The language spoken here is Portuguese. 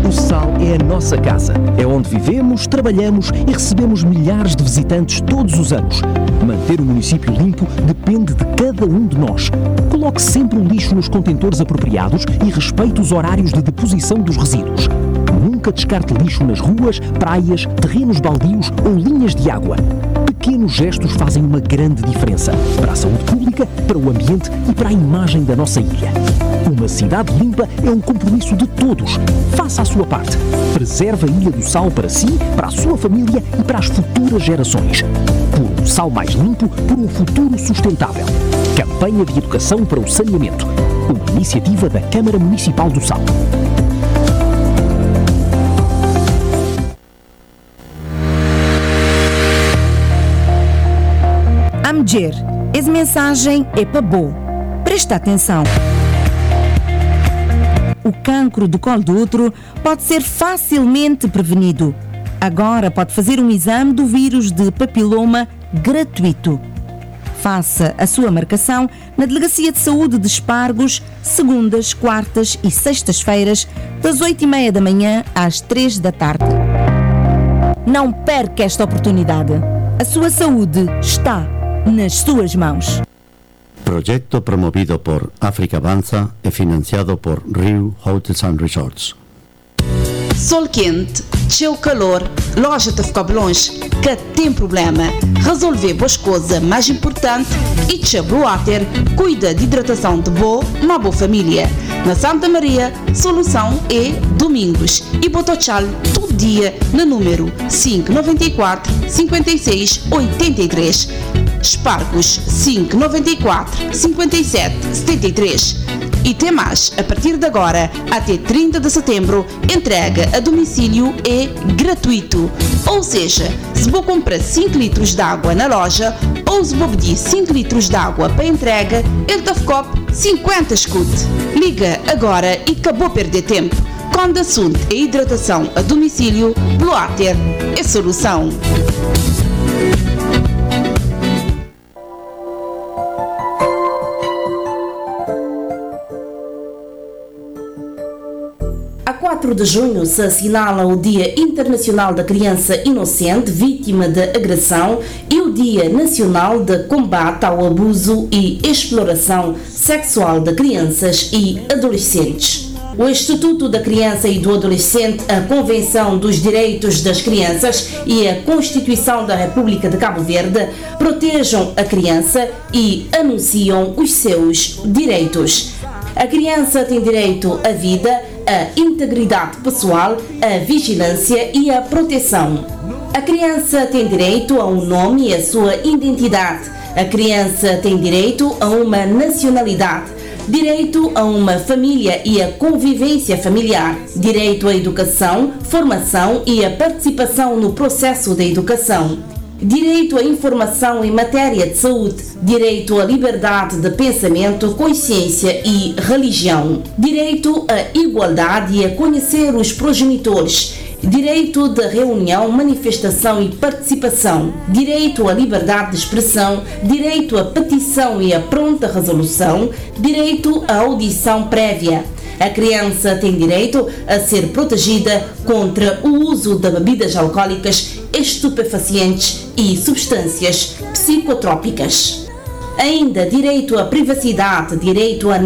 O Sal é a nossa casa. É onde vivemos, trabalhamos e recebemos milhares de visitantes todos os anos. Manter o município limpo depende de cada um de nós. Coloque sempre o lixo nos contentores apropriados e respeite os horários de deposição dos resíduos. Nunca descarte lixo nas ruas, praias, terrenos baldios ou linhas de água. Pequenos gestos fazem uma grande diferença para a saúde pública, para o ambiente e para a imagem da nossa ilha. Uma cidade limpa é um compromisso de todos. Faça a sua parte. Preserve a Ilha do Sal para si, para a sua família e para as futuras gerações. Por um sal mais limpo, por um futuro sustentável. Campanha de Educação para o Saneamento. Uma iniciativa da Câmara Municipal do Sal. Amger, essa mensagem é para boa. Presta atenção. O cancro do colo do útero pode ser facilmente prevenido. Agora pode fazer um exame do vírus de papiloma gratuito. Faça a sua marcação na Delegacia de Saúde de Espargos, segundas, quartas e sextas-feiras, das 8h30 da manhã às 3 da tarde. Não perca esta oportunidade. A sua saúde está nas suas mãos. Proyecto promovido por África Avanza e financiado por Rio Hotels and Resorts. Sol quente, cheio calor, loja de ficar longe, que tem problema. Resolver boas coisas mais importante e Tchê Blue Water cuida de hidratação de boa, uma boa família. Na Santa Maria, solução é domingos e Botochal todo dia no número 594 56 83. Espargos 594 57 73. E tem mais, a partir de agora até 30 de setembro, entrega a domicílio é gratuito. Ou seja, se vou comprar 5 litros de água na loja ou se vou pedir 5 litros de água para entrega, ele te ficou 50 escute. Liga agora e acabou a perder tempo. Quando o assunto é hidratação a domicílio, Blue Water é solução. A 4 de junho se assinala o Dia Internacional da Criança Inocente Vítima de Agressão e o Dia Nacional de Combate ao Abuso e Exploração Sexual de Crianças e Adolescentes. O Estatuto da Criança e do Adolescente, a Convenção dos Direitos das Crianças e a Constituição da República de Cabo Verde protejam a criança e anunciam os seus direitos. A criança tem direito à vida, à integridade pessoal, à vigilância e à proteção. A criança tem direito a um nome e a sua identidade. A criança tem direito a uma nacionalidade, direito a uma família e a convivência familiar, direito à educação, formação e a participação no processo da educação, direito à informação em matéria de saúde, direito à liberdade de pensamento, consciência e religião, direito à igualdade e a conhecer os progenitores, direito de reunião, manifestação e participação, direito à liberdade de expressão, direito à petição e à pronta resolução, direito à audição prévia. A criança tem direito a ser protegida contra o uso de bebidas alcoólicas, estupefacientes e substâncias psicotrópicas. Ainda direito à privacidade, direito à